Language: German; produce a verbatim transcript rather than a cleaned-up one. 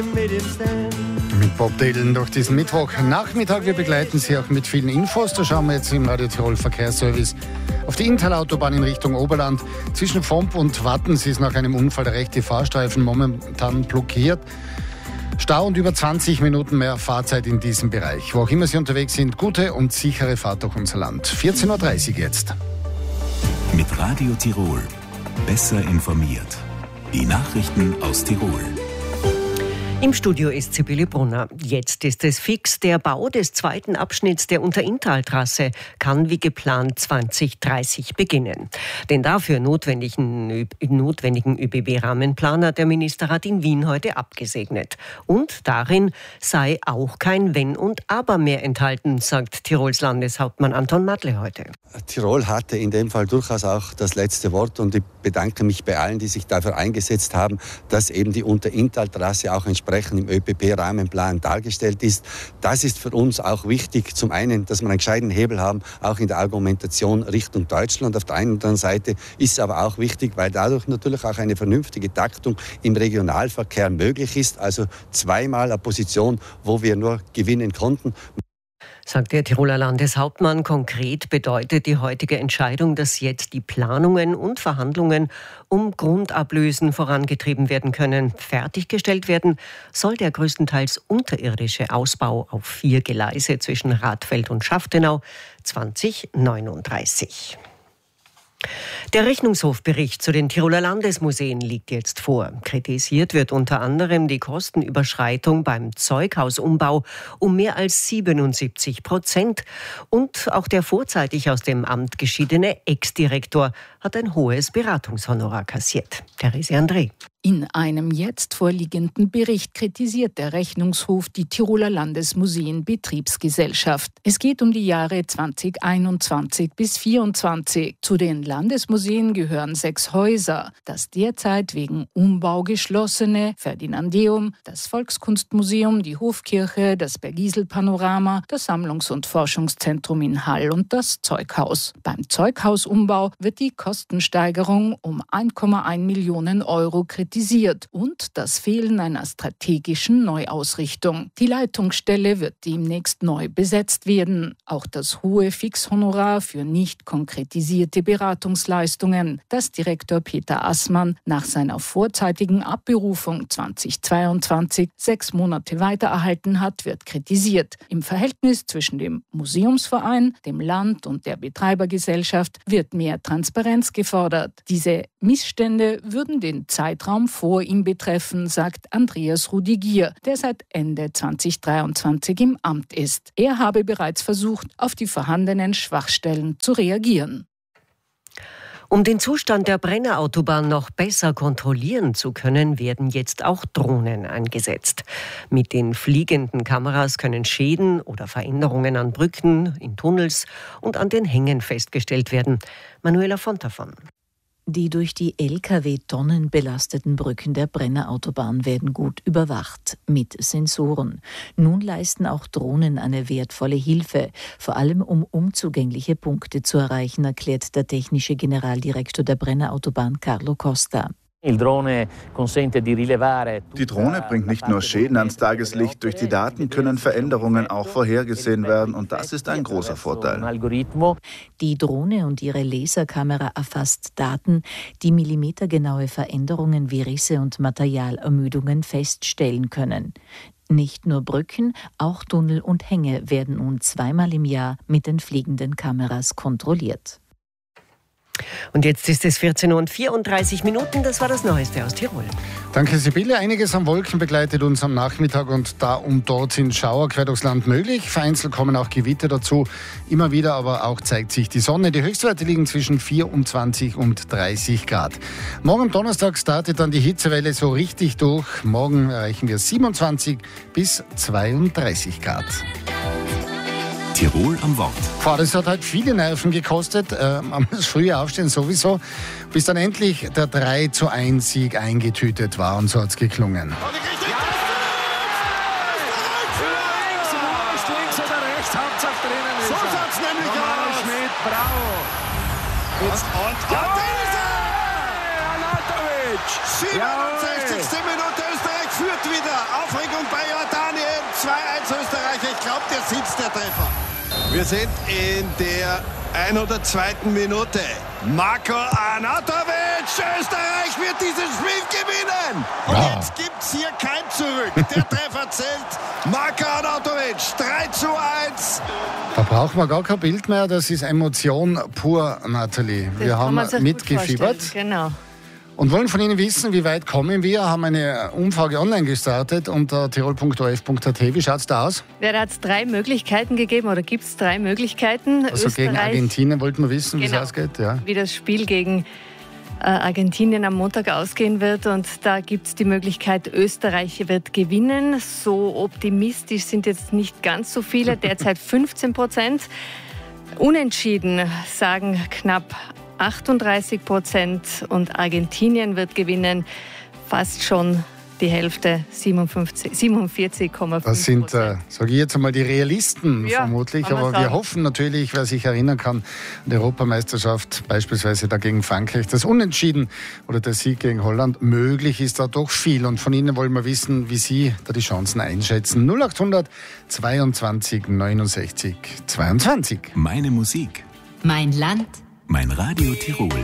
him, made him stand. Mit Bob Dylan durch diesen Mittwochnachmittag. Wir begleiten Sie auch mit vielen Infos. Da schauen wir jetzt im Radio Tirol Verkehrsservice auf die Inntal-Autobahn in Richtung Oberland. Zwischen Vomp und Wattens ist nach einem Unfall der rechte Fahrstreifen momentan blockiert. Stau und über zwanzig Minuten mehr Fahrzeit in diesem Bereich. Wo auch immer Sie unterwegs sind, gute und sichere Fahrt durch unser Land. vierzehn Uhr dreißig jetzt. Mit Radio Tirol. Besser informiert. Die Nachrichten aus Tirol. Im Studio ist Sibylle Brunner. Jetzt ist es fix. Der Bau des zweiten Abschnitts der Unterinntaltrasse kann wie geplant zwanzig dreißig beginnen. Den dafür notwendigen, notwendigen Ö B B-Rahmenplan hat der Ministerrat in Wien heute abgesegnet. Und darin sei auch kein Wenn und Aber mehr enthalten, sagt Tirols Landeshauptmann Anton Madle heute. Tirol hatte in dem Fall durchaus auch das letzte Wort und ich bedanke mich bei allen, die sich dafür eingesetzt haben, dass eben die Unterinntaltrasse auch entsprechend im Ö B B-Rahmenplan dargestellt ist. Das ist für uns auch wichtig. Zum einen, dass wir einen gescheiten Hebel haben, auch in der Argumentation Richtung Deutschland. Auf der einen oder anderen Seite ist es aber auch wichtig, weil dadurch natürlich auch eine vernünftige Taktung im Regionalverkehr möglich ist. Also zweimal eine Position, wo wir nur gewinnen konnten. Sagt der Tiroler Landeshauptmann. Konkret bedeutet die heutige Entscheidung, dass jetzt die Planungen und Verhandlungen um Grundablösen vorangetrieben werden können. Fertiggestellt werden soll der größtenteils unterirdische Ausbau auf vier Gleise zwischen Radfeld und Schaftenau zwanzig neununddreißig. Der Rechnungshofbericht zu den Tiroler Landesmuseen liegt jetzt vor. Kritisiert wird unter anderem die Kostenüberschreitung beim Zeughausumbau um mehr als siebenundsiebzig Prozent. Und auch der vorzeitig aus dem Amt geschiedene Ex-Direktor hat ein hohes Beratungshonorar kassiert. Therese André. In einem jetzt vorliegenden Bericht kritisiert der Rechnungshof die Tiroler Landesmuseen Betriebsgesellschaft. Es geht um die Jahre zweitausendeinundzwanzig bis zweitausendvierundzwanzig. Zu den Landesmuseen gehören sechs Häuser. Das derzeit wegen Umbau geschlossene Ferdinandeum, das Volkskunstmuseum, die Hofkirche, das Bergisel-Panorama, das Sammlungs- und Forschungszentrum in Hall und das Zeughaus. Beim Zeughausumbau wird die Kostensteigerung um ein Komma eins Millionen Euro kritisiert. Und das Fehlen einer strategischen Neuausrichtung. Die Leitungsstelle wird demnächst neu besetzt werden. Auch das hohe Fixhonorar für nicht konkretisierte Beratungsleistungen, das Direktor Peter Assmann nach seiner vorzeitigen Abberufung zweitausendzweiundzwanzig sechs Monate weitererhalten hat, wird kritisiert. Im Verhältnis zwischen dem Museumsverein, dem Land und der Betreibergesellschaft wird mehr Transparenz gefordert. Diese Missstände würden den Zeitraum vor ihm betreffen, sagt Andreas Rudigier, der seit Ende zweitausenddreiundzwanzig im Amt ist. Er habe bereits versucht, auf die vorhandenen Schwachstellen zu reagieren. Um den Zustand der Brennerautobahn noch besser kontrollieren zu können, werden jetzt auch Drohnen eingesetzt. Mit den fliegenden Kameras können Schäden oder Veränderungen an Brücken, in Tunnels und an den Hängen festgestellt werden. Manuela Fontafon. Die durch die L K W-Tonnen belasteten Brücken der Brennerautobahn werden gut überwacht, mit Sensoren. Nun leisten auch Drohnen eine wertvolle Hilfe, vor allem um unzugängliche Punkte zu erreichen, erklärt der technische Generaldirektor der Brennerautobahn Carlo Costa. Die Drohne bringt nicht nur Schäden ans Tageslicht, durch die Daten können Veränderungen auch vorhergesehen werden und das ist ein großer Vorteil. Die Drohne und ihre Laserkamera erfasst Daten, die millimetergenaue Veränderungen wie Risse und Materialermüdungen feststellen können. Nicht nur Brücken, auch Tunnel und Hänge werden nun zweimal im Jahr mit den fliegenden Kameras kontrolliert. Und jetzt ist es vierzehn Uhr und vierunddreißig Minuten. Das war das Neueste aus Tirol. Danke, Sibylle. Einiges an Wolken begleitet uns am Nachmittag und da und dort sind Schauer quer durchs Land möglich. Vereinzelt kommen auch Gewitter dazu. Immer wieder aber auch zeigt sich die Sonne. Die Höchstwerte liegen zwischen vierundzwanzig und dreißig Grad. Morgen am Donnerstag startet dann die Hitzewelle so richtig durch. Morgen erreichen wir siebenundzwanzig bis zweiunddreißig Grad. Tirol am Wort. Boah, das hat halt viele Nerven gekostet. Ähm, am frühe Aufstehen sowieso. Bis dann endlich der drei zu eins Sieg eingetütet war. Und so hat es geklungen. Links oder rechts, Hauptsache drinnen ist er. So schaut's nämlich aus. Schmidt, bravo. Jetzt und, und da ist er! Anatovic! siebenundsechzigste Minute, Österreich führt wieder. Aufregung bei Jordanien. zwei eins Österreich. Ich glaube, der sitzt, der Treffer. Wir sind in der hundertzweiten Minute. Marko Arnautovic. Österreich wird dieses Spiel gewinnen. Und ja. jetzt gibt es hier kein Zurück. Der Treffer zählt. Marko Arnautovic. drei zu eins. Da braucht man gar kein Bild mehr. Das ist Emotion pur, Nathalie. Das wir haben sich mitgefiebert. Genau. Und wollen von Ihnen wissen, wie weit kommen wir. Haben eine Umfrage online gestartet unter tirol punkt o f punkt a t. Wie schaut es da aus? Ja, da hat es drei Möglichkeiten gegeben oder gibt es drei Möglichkeiten. Also Österreich, gegen Argentinien wollten wir wissen, wie es genau, ausgeht. Ja. Wie das Spiel gegen äh, Argentinien am Montag ausgehen wird. Und da gibt es die Möglichkeit, Österreich wird gewinnen. So optimistisch sind jetzt nicht ganz so viele, derzeit fünfzehn Prozent. Unentschieden sagen knapp achtunddreißig Prozent und Argentinien wird gewinnen, fast schon die Hälfte, siebenundvierzig Komma fünf Prozent. Das sind, äh, sage ich jetzt einmal, die Realisten ja, vermutlich. Aber wir hoffen natürlich, wer sich erinnern kann, an die Europameisterschaft, beispielsweise da gegen Frankreich, das Unentschieden oder der Sieg gegen Holland, möglich ist da doch viel. Und von Ihnen wollen wir wissen, wie Sie da die Chancen einschätzen. null achthundert zweiundzwanzig neunundsechzig zweiundzwanzig. Meine Musik. Mein Land. Mein Radio Tirol.